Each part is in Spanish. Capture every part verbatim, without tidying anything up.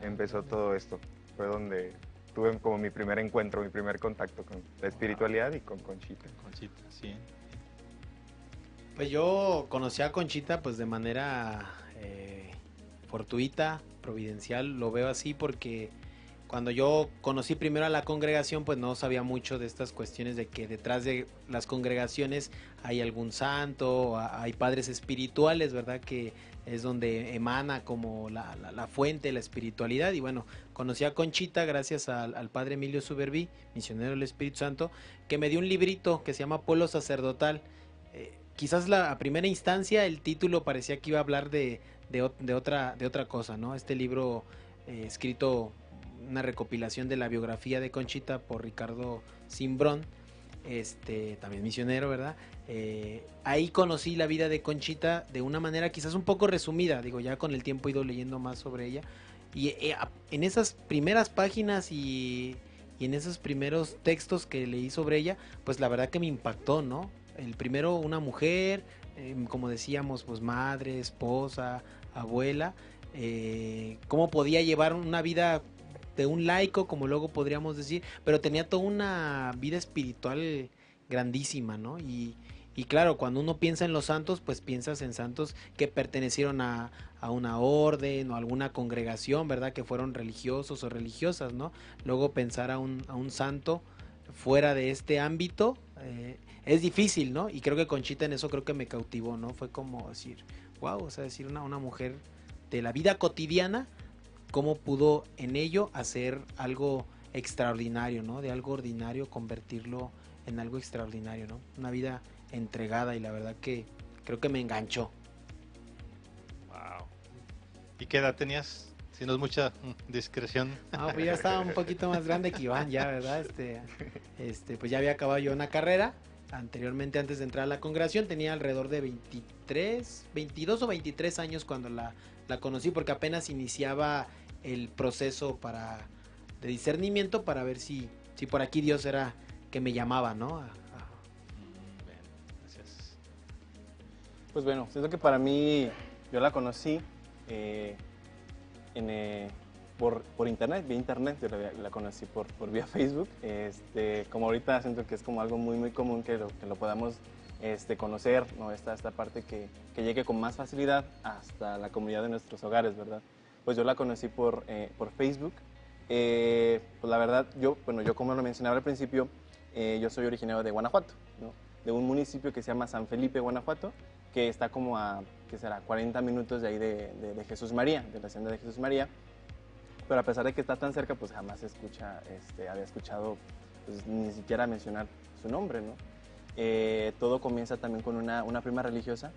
empezó todo esto. Fue donde tuve como mi primer encuentro, mi primer contacto con la espiritualidad y con Conchita. Conchita, sí. Pues yo conocí a Conchita pues de manera eh, fortuita, providencial, lo veo así porque cuando yo conocí primero a la congregación pues no sabía mucho de estas cuestiones de que detrás de las congregaciones hay algún santo, hay padres espirituales, ¿verdad? Que es donde emana como la, la, la fuente, la espiritualidad. Y bueno, conocí a Conchita gracias al, al padre Emilio Suberví, misionero del Espíritu Santo, que me dio un librito que se llama Pueblo Sacerdotal. Eh, quizás la, a primera instancia el título parecía que iba a hablar de, de, de, otra, de otra cosa, ¿no? Este libro eh, escrito, una recopilación de la biografía de Conchita por Ricardo Simbrón, este, también misionero, ¿verdad? Eh, ahí conocí la vida de Conchita de una manera quizás un poco resumida, digo, ya con el tiempo he ido leyendo más sobre ella, y eh, en esas primeras páginas y, y en esos primeros textos que leí sobre ella, pues la verdad que me impactó, ¿no? El primero, una mujer, eh, como decíamos, pues madre, esposa, abuela, eh, cómo podía llevar una vida de un laico, como luego podríamos decir, pero tenía toda una vida espiritual grandísima, ¿no? Y, y claro, cuando uno piensa en los santos, pues piensas en santos que pertenecieron a, a una orden o alguna congregación, ¿verdad? Que fueron religiosos o religiosas, ¿no? Luego pensar a un, a un santo fuera de este ámbito eh, es difícil, ¿no? Y creo que Conchita en eso creo que me cautivó, ¿no? Fue como decir, wow, o sea, decir una, una mujer de la vida cotidiana, cómo pudo en ello hacer algo extraordinario, ¿no? De algo ordinario convertirlo en algo extraordinario, ¿no? Una vida entregada, y la verdad que creo que me enganchó. Wow. ¿Y qué edad tenías? Si no es mucha discreción. No, pues ya estaba un poquito más grande que Iván, ya, ¿verdad? Este, este, pues ya había acabado yo una carrera. Anteriormente, antes de entrar a la congregación, tenía alrededor de veintitrés, veintidós o veintitrés años cuando la, la conocí, porque apenas iniciaba el proceso para, de discernimiento para ver si, si por aquí Dios era que me llamaba, ¿no? A, a... Bien, gracias. Pues bueno, siento que para mí, yo la conocí eh, en, eh, por, por internet, vía internet, yo la, la conocí por, por vía Facebook. Este, como ahorita siento que es como algo muy muy común que lo, que lo podamos este, conocer, ¿no? Esta, esta parte que, que llegue con más facilidad hasta la comunidad de nuestros hogares, ¿verdad? Pues yo la conocí por, eh, por Facebook. Eh, pues la verdad, yo, bueno, yo como lo mencionaba al principio, eh, yo soy originario de Guanajuato, ¿no? De un municipio que se llama San Felipe, Guanajuato, que está como a, ¿qué será?, cuarenta minutos de ahí de, de, de Jesús María, de la hacienda de Jesús María. Pero a pesar de que está tan cerca, pues jamás escucha, este, había escuchado pues, ni siquiera mencionar su nombre, ¿no? Eh, todo comienza también con una, una prima religiosa.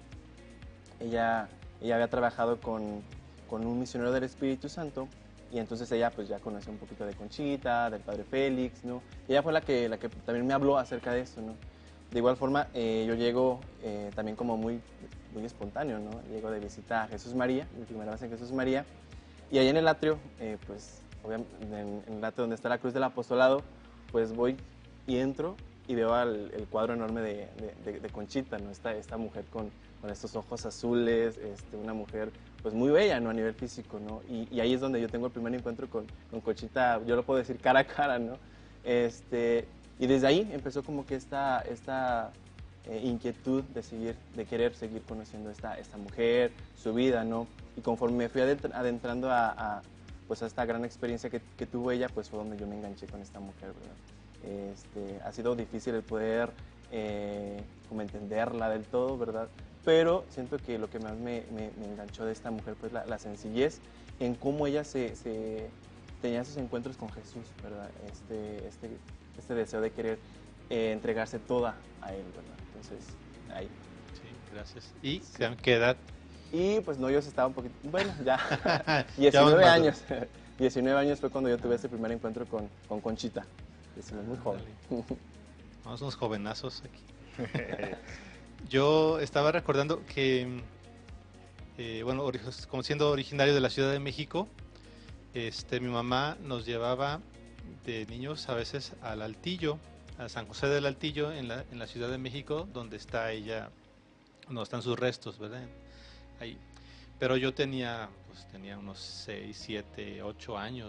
Ella, ella había trabajado con, con un misionero del Espíritu Santo, y entonces ella pues ya conoció un poquito de Conchita, del Padre Félix, ¿no? Y ella fue la que, la que también me habló acerca de esto, ¿no? De igual forma, eh, yo llego eh, también como muy, muy espontáneo, ¿no? Llego de visita a Jesús María, mi primera vez en Jesús María, y ahí en el atrio, eh, pues, obviamente, en, en el atrio donde está la cruz del apostolado, pues voy y entro y veo al, el cuadro enorme de, de, de, de Conchita, ¿no? Esta, esta mujer con, con estos ojos azules, este, una mujer pues muy bella, ¿no? A nivel físico, ¿no? Y, y ahí es donde yo tengo el primer encuentro con, con Conchita, yo lo puedo decir cara a cara, ¿no? Este, y desde ahí empezó como que esta, esta eh, inquietud de seguir, de querer seguir conociendo esta, esta mujer, su vida, ¿no? Y conforme me fui adentrando a, a, pues a esta gran experiencia que, que tuvo ella, pues fue donde yo me enganché con esta mujer, ¿verdad? Este, ha sido difícil el poder eh, como entenderla del todo, ¿verdad? Pero siento que lo que más me, me, me enganchó de esta mujer, pues la, la sencillez en cómo ella se, se tenía esos encuentros con Jesús, ¿verdad? Este, este, este deseo de querer eh, entregarse toda a Él, ¿verdad? Entonces, ahí. Sí, gracias. ¿Y qué edad? Y pues no, yo estaba un poquito, bueno, ya, diecinueve años. diecinueve años fue cuando yo tuve este primer encuentro con, con Conchita. Es muy joven. Vamos unos jovenazos aquí. Yo estaba recordando que, eh, bueno, como siendo originario de la Ciudad de México, este, mi mamá nos llevaba de niños a veces al Altillo, a San José del Altillo, en la, en la Ciudad de México, donde está ella, donde están sus restos, ¿verdad? Ahí. pero yo tenía, pues tenía unos seis, siete, ocho años,